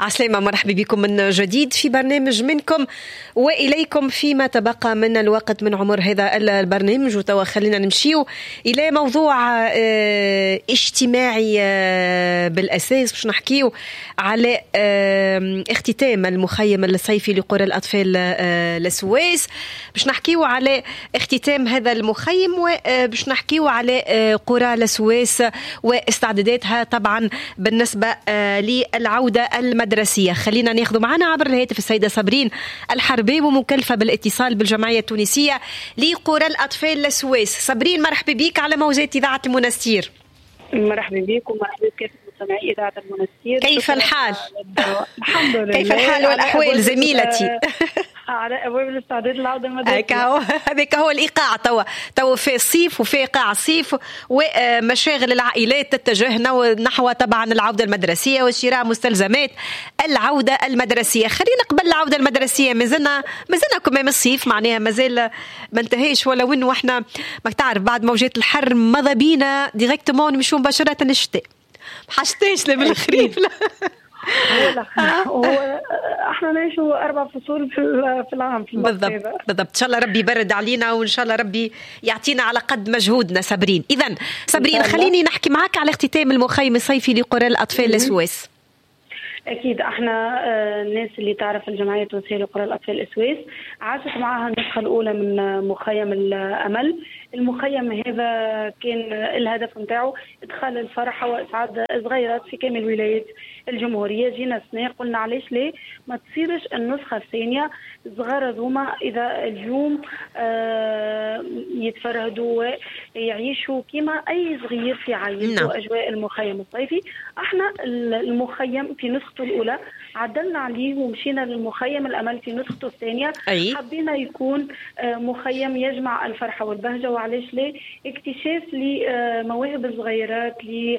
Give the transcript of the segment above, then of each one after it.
عسلامة، مرحبا بكم من جديد في برنامج منكم وإليكم فيما تبقى من الوقت من عمر هذا البرنامج. وتوا خلينا نمشيو إلى موضوع اجتماعي بالأساس، باش نحكيو على اختتام المخيم الصيفي لقرى الأطفال للسويس، باش نحكيو على اختتام هذا المخيم، وباش نحكيو على قرى للسويس واستعداداتها طبعا بالنسبة للعودة المدرسية. خلينا ناخذ معنا عبر الهاتف السيدة صابرين الحربي، ومكلفة بالاتصال بالجمعية التونسية لقرى الأطفال للسويس. صابرين، مرحبا بك على موجات إذاعة المنستير. مرحبا بك ومرحبا بك مستمعي إذاعة المنستير. كيف الحال؟ الحمد لله. كيف الحال والأحوال زميلتي؟ على أبواب الاستعداد للعودة المدرسية. هذاك هو الإيقاع، توا في الصيف وفي إيقاع الصيف، ومشاغل العائلات تتجه نحو طبعا العودة المدرسية وشراء مستلزمات العودة المدرسية. خلينا قبل العودة المدرسية مازلنا كمان الصيف، معناها مازال ما انتهيش، ولو إنه احنا ما تعرف بعد موجات الحر ماذا بينا ديريكتومون نمشوا مباشرة الشتاء، محشتيش لا بالخريف لا. هو احنا نعيشوا 4 فصول في العام في بالضبط. ان شاء الله ربي يبرد علينا، وان شاء الله ربي يعطينا على قد مجهودنا. صابرين، اذا صابرين خليني نحكي معك على اختتام المخيم الصيفي لقرى الاطفال للسويس. أكيد احنا الناس اللي تعرف الجمعية التونسية لقرى الأطفال السويس عاشت معها النسخة الأولى من مخيم الأمل. المخيم هذا كان الهدف نتاعو إدخال الفرحة وإسعاد صغيرات في كامل ولايات الجمهورية. جينا سنة قلنا علاش ليه ما تصيرش النسخة الثانية. صغار ذوما إذا اليوم يتفرهدوا ويعيشوا كما أي صغير في عائلته أجواء المخيم الصيفي. احنا المخيم في نسخته الأولى عدلنا عليه ومشينا للمخيم الأمل في نسخته الثانية. حبينا يكون مخيم يجمع الفرحة والبهجة، وعلاش ليه اكتشاف لمواهب الصغيرات،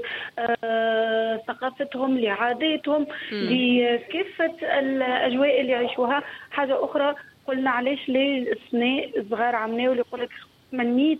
لثقافتهم، لعاداتهم، لكافة الأجواء اللي يعيشوها. حاجة أخرى قلنا علاش ليه السنة صغار عمناه واللي يقولك 800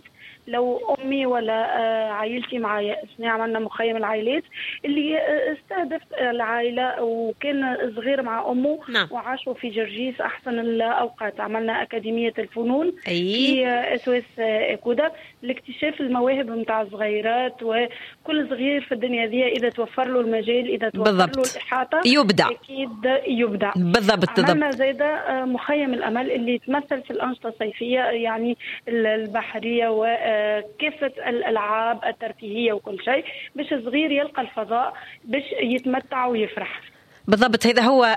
لو أمي ولا عائلتي معايا. احنا عملنا مخيم العائلات اللي استهدف العائلة وكان صغير مع أمه وعاشوا في جرجيس أحسن الأوقات. عملنا أكاديمية الفنون في أسواس إكودا لاكتشاف المواهب متاع الصغيرات، وكل صغير في الدنيا ذي إذا توفر له المجال، إذا توفر له الإحاطة يبدع، أكيد يبدع. بالضبط. عملنا زيادة مخيم الأمل اللي يتمثل في الأنشطة الصيفية، يعني البحرية وكافة الألعاب الترفيهية وكل شيء، باش الصغير يلقى الفضاء باش يتمتع ويفرح. بالضبط، هذا هو.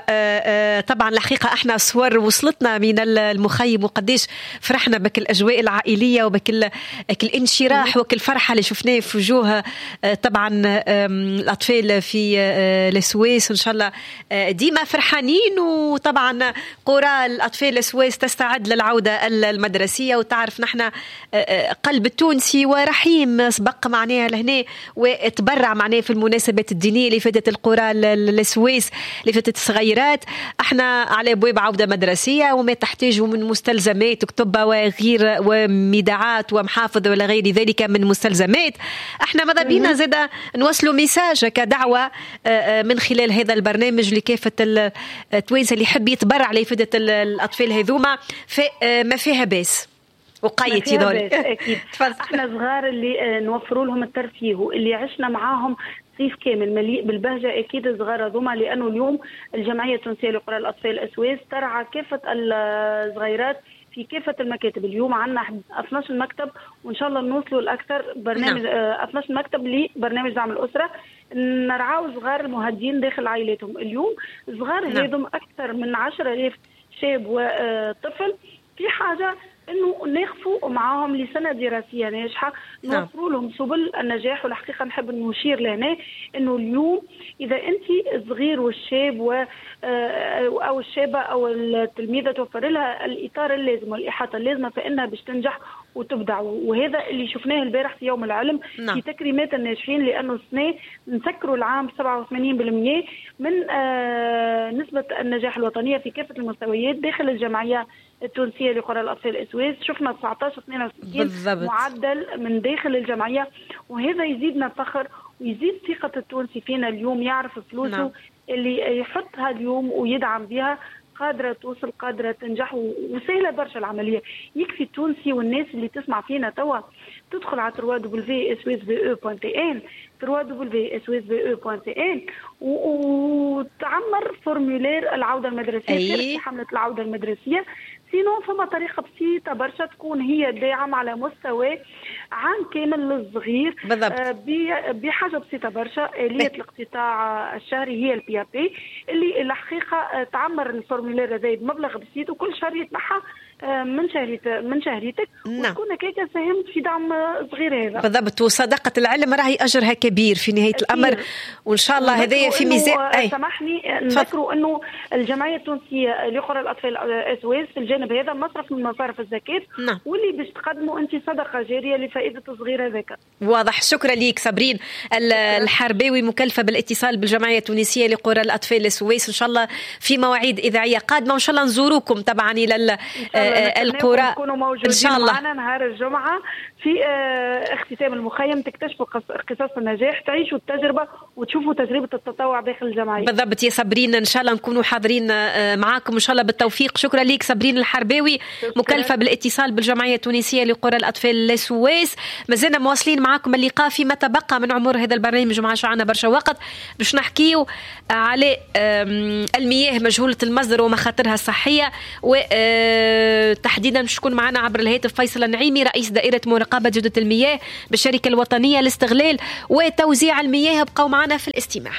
طبعا الحقيقة احنا صور وصلتنا من المخيم وقديش فرحنا بك الأجواء العائلية وبك الانشراح وك الفرحة اللي شفناه في وجوه طبعا الأطفال في السويس. وإن شاء الله ديما فرحانين. وطبعا قرى الأطفال السويس تستعد للعودة المدرسية، وتعرف نحن قلب التونسي ورحيم سبق معناها لهنا وتبرع معناها في المناسبات الدينية اللي فاتت القرى السويس اللي فاتت الصغيرات. احنا على ابواب عوده مدرسيه وما تحتاجه من مستلزمات كتب وغير وميداعات ومحافظ ولا غير ذلك من مستلزمات. احنا ماذا بينا زاد نوصلوا ميساج كدعوه من خلال هذا البرنامج لكافه التوانسه اللي يحب يتبرع لفائده الاطفال هذوما فما فيها باس وقيت يدول. اكيد احنا صغار اللي نوفروا لهم الترفيه واللي عشنا معاهم صيف كامل مليء بالبهجة. أكيد الصغار هذوما، لأنه اليوم الجمعية التونسية لقرى الأطفال السويس ترعى كافة الصغيرات في كافة المكاتب. اليوم عندنا 12 مكتب، وإن شاء الله نوصلوا الأكثر برنامج 12 مكتب لبرنامج دعم الأسرة، نرعاو صغار المهدين داخل عائلاتهم. اليوم صغار هذم أكثر من 10,000 شاب وطفل في حاجة انه نخفوا معاهم لسنه دراسيه ناجحه، نوفروا لهم سبل النجاح. والحقيقه نحب نشير لهنا انه اليوم اذا انت الصغير والشاب او الشابه او التلميذه توفر لها الاطار اللازم والاحاطه اللازمه فانها باش تنجح وتبدع. وهذا اللي شفناه البارح في يوم العلم في تكريمات الناجحين، لانه السنه نسكروا العام 87% من نسبه النجاح الوطنيه في كافه المستويات داخل الجمعيه التونسية لقرى الأطفال السويس. شفنا 19-62 معدل من داخل الجمعية، وهذا يزيدنا فخر ويزيد ثقة التونسي فينا اليوم، يعرف فلوسه نعم. اللي يحطها اليوم ويدعم بها قادرة توصل، قادرة تنجح، وسهلة برشا العملية. يكفي التونسي والناس اللي تسمع فينا توا تدخل على www.swsve.en www.swsve.en وتعمر فورمولير العودة المدرسية في حملة العودة المدرسية. سينو فما طريقة بسيطة برشا تكون هي داعم على مستوى عام كامل للصغير بحاجة بسيطة برشا. آلية الاقتطاع الشهري هي البي بي اللي الحقيقة تعمر الفورمولير هذا بمبلغ بسيط وكل شهر يتنحى من شهريتك وتكون هكاك ساهمت في دعم صغير هذا. بالضبط. وصدقة العلم راهي أجرها كبير في نهاية الأمر، وإن شاء الله هذايا في ميزان. سامحني نذكروا أنه الجمعية التونسية لقرى الأطفال SOS في الجانب هذا مصرف من مصارف الزكاة واللي باش تقدموا أنت صدقة جارية لفائدة الصغير هذاك. واضح. شكرا ليك صابرين الحرباوي، مكلفة بالاتصال بالجمعية التونسية لقرى الأطفال السويس. إن شاء الله في مواعيد إذاعية قادمة وإن شاء الله نزوروكم طبعا إلى القرى إن شاء الله معنا نهار الجمعة في اختتام المخيم، تكتشفوا قصص النجاح، تعيشوا التجربة وتشوفوا تجربة التطوع داخل الجمعية. بالضبط يا صابرين، إن شاء الله نكونوا حاضرين معاكم إن شاء الله بالتوفيق. شكرا ليك صابرين الحرباوي، مكلفة بالاتصال بالجمعية التونسية لقرى الأطفال السويس. ما زلنا مواصلين معاكم اللقاء فيما تبقى من عمر هذا البرنامج، مع عنا برشا وقت باش نحكيو على المياه مجهولة المصدر ومخاطرها الصحية، وتحديدا شكون معنا عبر الهاتف فيصل النعيمي، رئيس دائرة مراقبة جودة المياه بالشركة الوطنية لاستغلال وتوزيع المياه. ابقوا معنا في الاستماع.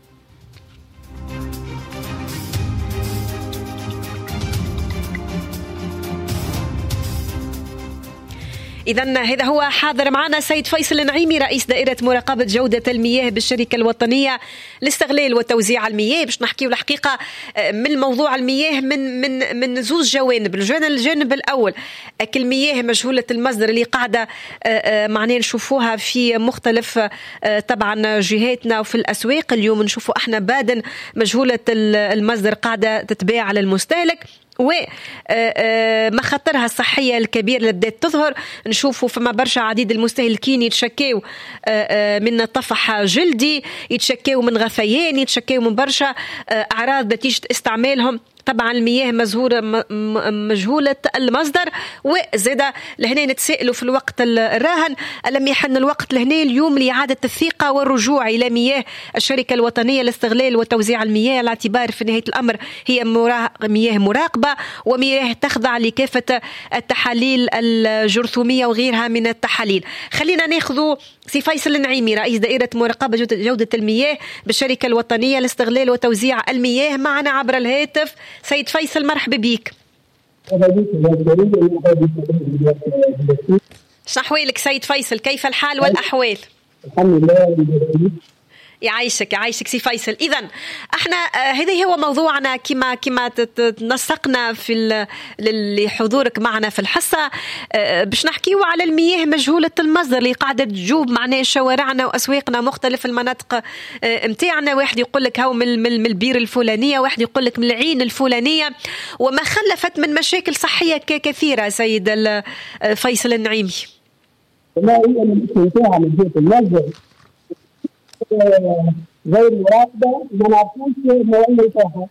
إذن هذا هو حاضر معنا سيد فيصل النعيمي، رئيس دائرة مراقبة جودة المياه بالشركة الوطنية لاستغلال وتوزيع المياه. باش نحكيو الحقيقة من موضوع المياه من زوج جوانب. الجانب الأول المياه مجهولة المصدر اللي قاعدة معناه نشوفوها في مختلف طبعا جهاتنا وفي الأسواق. اليوم نشوفوا احنا بادن مجهولة المصدر قاعدة تتباع على المستهلك، ومخاطرها الصحية الكبيرة اللي بدأت تظهر. نشوفوا فما برشا عديد المستهلكين يتشكيوا من طفح جلدي، يتشكيوا من غثيان، يتشكيوا من برشا أعراض نتيجة استعمالهم طبعا المياه مجهولة المصدر. وزيدا لهنا نتسائلوا في الوقت الراهن، ألم يحن الوقت لهنا اليوم لإعادة الثقة والرجوع إلى مياه الشركة الوطنية لاستغلال وتوزيع المياه، على اعتبار في نهاية الأمر هي مياه مراقبة ومياه تخضع لكافة التحاليل الجرثومية وغيرها من التحاليل. خلينا ناخذ سي فيصل النعيمي، رئيس دائرة مراقبة جودة المياه بالشركة الوطنية لاستغلال وتوزيع المياه، معنا عبر الهاتف. سيد فيصل مرحبا بك. شحوالك سيد فيصل، كيف الحال والأحوال؟ الحمد لله. يعيشك سي فيصل. إذن احنا هذا هو موضوعنا كما تنسقنا في لحضورك معنا في الحصة، باش نحكيو على المياه مجهولة المصدر اللي قاعدة تجوب معنا شوارعنا وأسواقنا مختلف المناطق متاعنا. واحد يقول لك هاو من البير الفلانية، واحد يقول لك من العين الفلانية، وما خلفت من مشاكل صحية كثيرة. سيد فيصل النعيمي، ما هي المشكلة من جهة المصدر غير مراقبة، ما نعرفوش الموانئ نتاعها،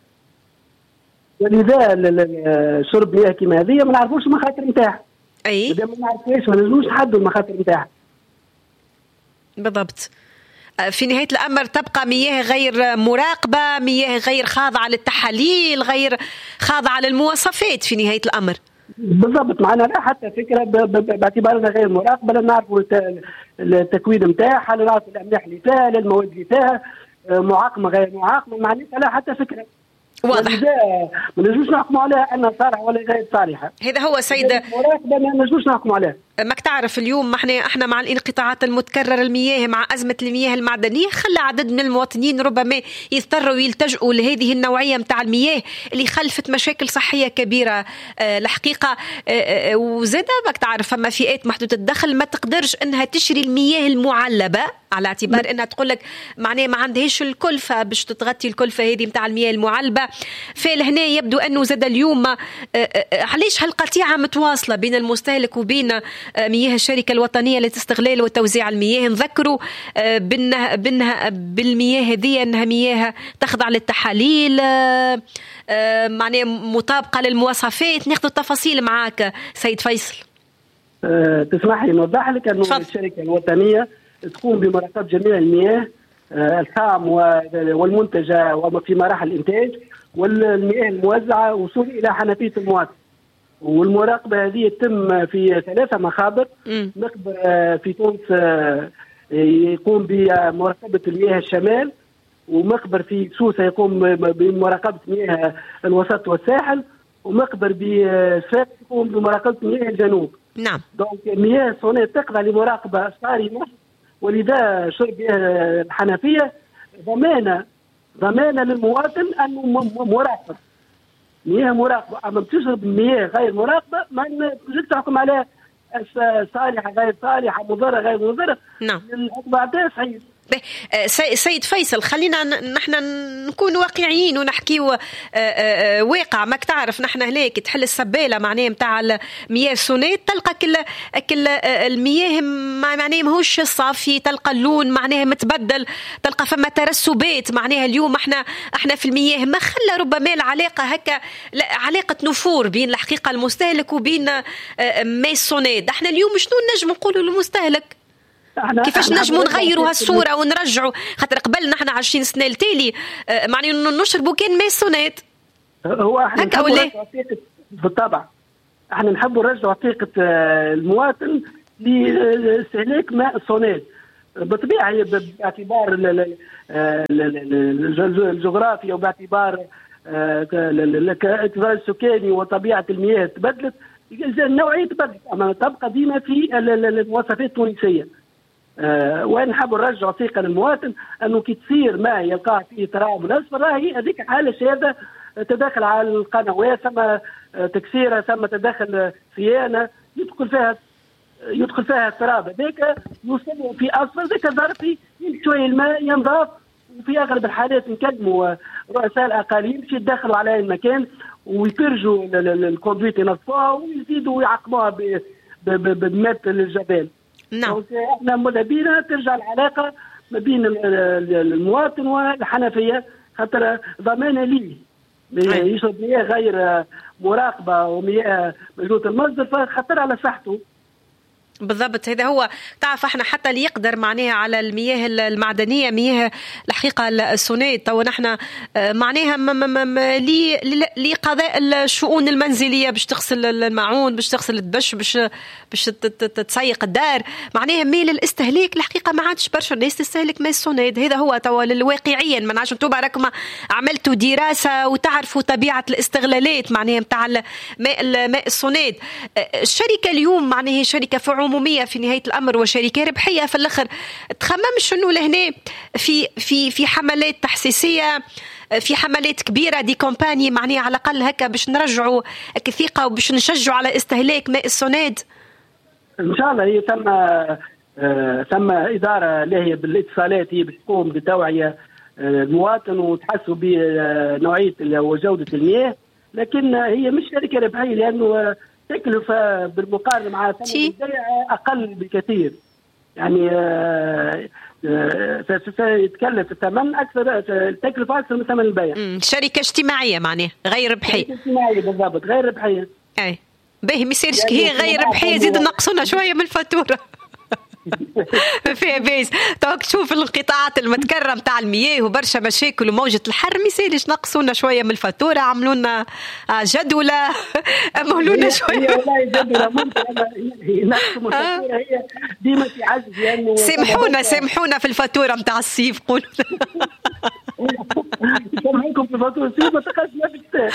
ولذا شرب مياه كيما هذه ما نعرفوش المخاطر نتاعها. أي إذا ما نعرفوش ما نجموش نحدوا المخاطر نتاعها. بالضبط. في نهاية الأمر تبقى مياه غير مراقبة، مياه غير خاضعة للتحاليل، غير خاضعة للمواصفات في نهاية الأمر. بالضبط. معنا لا حتى فكرة باعتبارنا غير مراقبة، لا نعرفوا التكوين نتاعها، لا نعرفوا الأملاح اللي فيها، لا المواد اللي فيها، معقمة غير معقمة، ما عندنا لا حتى فكرة. واضح. ما نجموش نحكموا عليها أنها صالحة ولا غير صالحة. هذا هو سيد مراقبة، ما نجموش نحكموا عليها. ماك تعرف اليوم احنا مع الانقطاعات المتكررة المياه، مع أزمة المياه المعدنية، خلى عدد من المواطنين ربما يضطروا يلتجئوا لهذه النوعية متاع المياه اللي خلفت مشاكل صحية كبيرة الحقيقة. وزادة ماك تعرف فما فئات محدودة الدخل ما تقدرش انها تشري المياه المعلبة، على اعتبار انها تقول لك معناه ما عندهاش الكلفة باش تتغطي الكلفة هذه متاع المياه المعلبة. فلهنا يبدو انه زاد اليوم علاش هالقطيعة متواصلة بين المستهلك وبين مياه الشركة الوطنية للاستغلال وتوزيع المياه. نذكروا بالمياه هذه أنها مياه تخضع للتحاليل معناها مطابقة للمواصفات. ناخذ التفاصيل معاك سيد فيصل. تسمح لي نوضح لك أنه الشركة الوطنية تقوم بمراقبة جميع المياه الخام والمنتجة وفي مراحل الإنتاج والمياه الموزعة وصول إلى حنفية المواطن. والمراقبة هذه تتم في 3 مخابر. مخبر في تونس يقوم بمراقبة المياه الشمال، ومخبر في سوسة يقوم بمراقبة مياه الوسط والساحل، ومخبر بفاس يقوم بمراقبة مياه الجنوب. نعم. دونك مياه سونات تخضع لمراقبة صارمة، ولذا شرب الحنفية ضمانة للمواطن أنه مراقب مياه مراقبة. أما بتشرب مياه غير مراقبة ما تقدرش تحكم عليها صالحة غير صالحة، مضرة غير مضرة. نعم. بعدها صحيح. سيد فيصل، خلينا نحن نكون واقعيين ونحكيو واقع. ماك تعرف نحن هناك تحل السبالة معناه متاع المياه سونات، تلقى كل المياه معناه ماهوش صافي، تلقى اللون معناه متبدل، تلقى فما ترسبات. معناها اليوم احنا في المياه ما خلى ربما العلاقة هكا علاقة نفور بين الحقيقة المستهلك وبين ماء سونات. احنا اليوم شنو نجم نقولوا للمستهلك؟ كيفاش نجموا نغيروا هالصورة ونرجعوا؟ خاطر قبل نحن 20 سنة التالي معناه نشربوا كان ماء سونات. هو احنا بالطبع احنا نحبوا نرجعوا ثقة المواطن لاستهلاك ماء السونات. بالطبيعة هي باعتبار الجغرافيا وباعتبار الكثافة السكاني وطبيعة المياه تبدلت، النوعية تبدلت، أما تبقى ديما في المواصفات التونسية. وين نحبوا نرجعوا ثقة للمواطن أنه كي تصير ما يلقاه فيه تراب أصفر راهي هذيك الحالة شاذة تدخل على القنوات، ثم تكسيرة، ثم تدخل صيانة يدخل فيها التراب هذاك يوصل في أصفر ذاك ظرفي شوية الماء ينضاف. وفي أغلب الحالات نكلموا رؤساء الأقاليم باش يدخلوا على المكان ويفرجوا الكوندويت ينظفوها ويزيدوا ويعقموها بماء الجبال. نعم. احنا ماذا بينا ترجع العلاقه ما بين المواطن والحنفيه، خاطر ضمانه ليه يشرب مياه غير مراقبه ومياه مجهوله المصدر فخطر على صحته. بالضبط. هذا هو. تعرف احنا حتى اللي يقدر معناها على المياه المعدنيه، مياه الحقيقه السونات، ونحن معناها لقضاء الشؤون المنزليه، باش تغسل الماعون، باش تغسل الدش، باش تسيق الدار، معناها ميل الاستهلاك الحقيقه ما عادش برشا الناس تستهلك ماء السونات. هذا هو توا واقعيا. ما نعرفش انتم راكم عملتوا دراسه وتعرفوا طبيعه الاستغلالات معناها نتاع ماء السونات. الشركه اليوم معناها شركه عمومية في نهاية الأمر وشركة ربحية في الآخر. تخممش إنه لهنا في حملات تحسيسية، في حملات كبيرة دي كومباني معناها على الأقل هكا باش نرجعوا الثقة وباش نشجعوا على استهلاك ماء السوناد؟ إن شاء الله. هي ثم إدارة لاهية بالاتصالات هي بتقوم بتوعية المواطن وتحسوا بنوعية وجودة المياه، لكن هي مش شركة ربحية لأنه تكلفة بالمقارنة مع ثمن البيع أقل بكثير. يعني سيتكلف الثمن أكثر، التكلفة أكثر من ثمن البيع. شركة اجتماعية معناها غير ربحية. شركة اجتماعية بالضبط، غير ربحية. أي باهي، ميسيرش هي غير ربحية زيد نقصونا شوية من الفاتورة. فيها بيز توك تشوف القطاعات المتكرم تاع المياه وبرشا مشاكل وموجة الحر، ميساليش نقصونا شوية من الفاتورة، عملونا جدولة، أمهلونا شوية. والله جدولة ممكن نقصوا الفاتورة، هي ديما في عجز لأنه سامحونا في الفاتورة متاع الصيف. قولوا سامحوكم في فاتورة الصيف ما تقاش ما في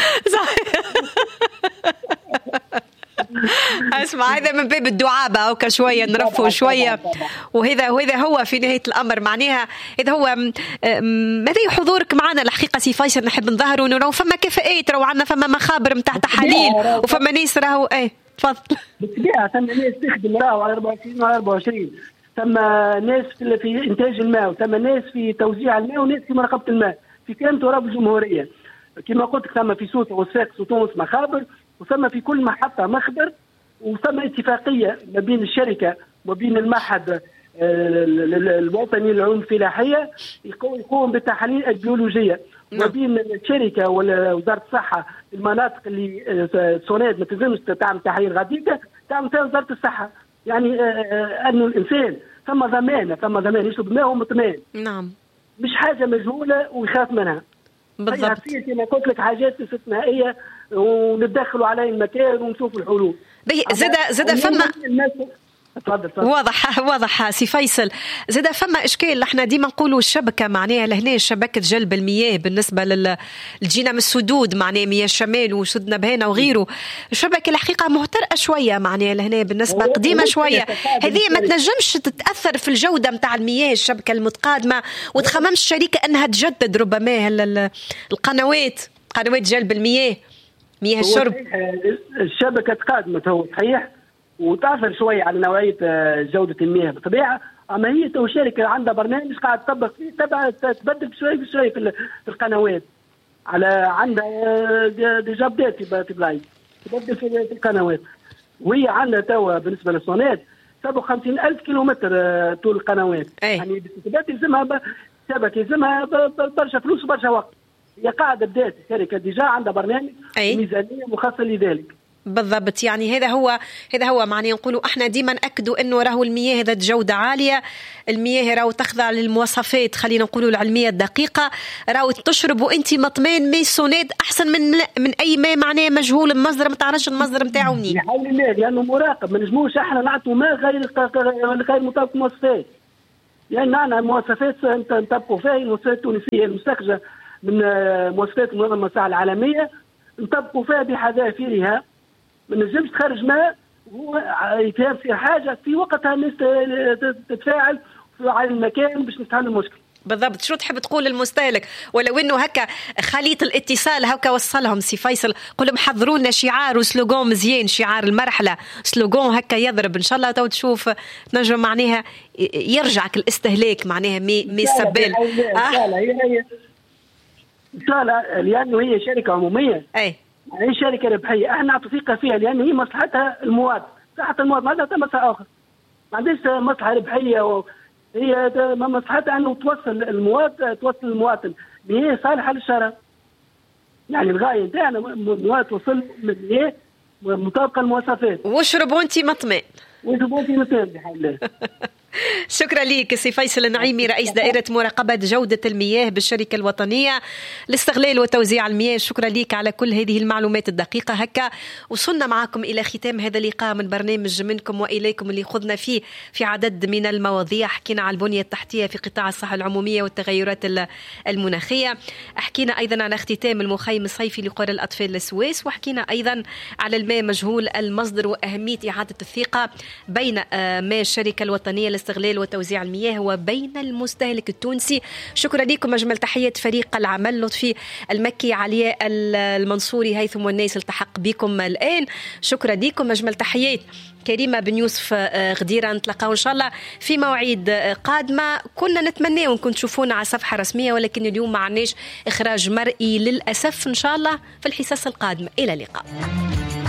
اسمع، هذا من باب الدعابة أو كشوية نرفوا شوية، وهذا هو في نهاية الأمر معناها. هذا هو. ماذا حضورك معنا الحقيقة سي فيصل؟ نحب نظهروا إنه فما كفاءات، راهو عندنا فما مخابر متاع تحاليل وفما ناس راهو تفضل. بالطبيعة ثم ناس تخدم راهو على 24 و 24، ثم ناس في إنتاج الماء، وثم ناس في توزيع الماء، وناس في مراقبة الماء في كامل تراب الجمهورية. كما قلت ثم في سوسة وصفاقس وتونس مخابر، وثم في كل محطة مخبر وثم اتفاقيه ما بين الشركه وبين المعهد الوطني للعلوم الفلاحيه يقوم بالتحاليل البيولوجيه، وبين الشركه ووزاره الصحه المناطق اللي سوناد ما تلزمش تعمل تحاليل غديقه تعمل فيها وزاره الصحه. يعني انه الانسان ثم ضمان يشرب ماء ومطمئن. نعم. مش حاجه مجهوله ويخاف منها. بالضبط. كما قلت لك حاجات استثنائيه ونتدخلوا على المكان ونشوفوا الحلول. زاد فما تفضل. واضح سي فيصل. زاد فما اشكال، احنا ديما نقولوا الشبكه معناها لهنا شبكه جلب المياه بالنسبه لجينا من السدود معناها مياه الشمال وسدنا بهنا وغيره. الشبكه الحقيقه مهترئه شويه معناها لهنا بالنسبه قديمه شويه. هذه ما تنجمش تتاثر في الجوده نتاع المياه الشبكه المتقادمه، وتخممش الشركه انها تجدد ربما القنوات جلب المياه مياه الشرب. الشبكه تقادمت هو صحيح وتأثر شوية على نوعية جودة المياه بالطبيعة، أما هي شركة عندها برنامج قاعد تطبق فيه تبدل بشوي في القنوات، على عندها ديجا بدات تبدل في القنوات، وهي عندها توا بالنسبة للصونات 57,000 كيلومتر طول القنوات. يعني بالتبدل يلزمها شبكة يلزمها برشا فلوس وبرشا وقت. هي قاعدة بدات الشركة ديجا عندها برنامج ميزانية مخصصة لذلك. بالضبط. يعني هذا هو معني نقولوا احنا ديما ناكدوا انه راهو المياه ذات جوده عاليه، المياه راهو تخضع للمواصفات خلينا نقولوا العلميه الدقيقه، راهو تشربوا انت مطمئن ماء سوناد احسن من اي ماء معناه مجهول المصدر ما تعرفش المصدر نتاعو منين. بحول الله لانه مراقب، ما نجموش احنا نعطوا ماء غير مطابق المواصفات. يعني معنا مواصفات نطبقوا فيها المواصفات التونسيه المستخرجه من مواصفات المنظمه الصحه العالميه، نطبقوا فيها بحذافيرها. ما نجمش تخرج ماء وهو يصير حاجه في وقتها الناس تتفاعل على المكان باش نتحل المشكل. بالضبط. شو تحب تقول للمستهلك؟ ولو انه هكا خليط الاتصال هكا وصلهم سي فيصل، قل لهم حضروا لنا شعار وسلوغون مزيان، شعار المرحله سلوغون هكا يضرب ان شاء الله. تو تشوف نجم معناها يرجعك الاستهلاك معناها مي السبال. ان شاء الله لانه هي شركه عموميه. هي شركة ربحية، احنا نعطي ثقة فيها لأن هي مصلحتها المواطن، صحة المواطن ما عندها مصلحة أخرى، ما عندهاش مصلحة ربحية، هي مصلحتها أنه توصل المواطن بهي صالحة للشرع. يعني الغاية نتاعنا المواطن توصل بهي مطابقة المواصفات. واشربوا أنت مطمئن. بحول الله. شكرا لك سي فيصل النعيمي، رئيس دائرة مراقبة جودة المياه بالشركة الوطنية لاستغلال وتوزيع المياه. شكرا لك على كل هذه المعلومات الدقيقة. هكا وصلنا معكم إلى ختام هذا اللقاء من برنامج منكم وإليكم اللي خذنا فيه في عدد من المواضيع. حكينا على البنية التحتية في قطاع الصحة العمومية والتغيرات المناخية، حكينا أيضا على اختتام المخيم الصيفي لقرى الأطفال السويس، وحكينا أيضا على الماء مجهول المصدر وأهمية إعادة الثقة بين ماء الشركة الوطنية استغلال وتوزيع المياه وبين المستهلك التونسي. شكرا لكم، أجمل تحيات فريق العمل، لطفي المكي، علياء المنصوري، هيثم والناس التحق بكم الآن. شكرا لكم، أجمل تحيات كريمة بن يوسف غديرة. نتلقاو إن شاء الله في مواعيد قادمة. كنا نتمنى ونكون تشوفونا على صفحة رسمية، ولكن اليوم ما عناش إخراج مرئي للأسف. إن شاء الله في الحصص القادمة. إلى اللقاء.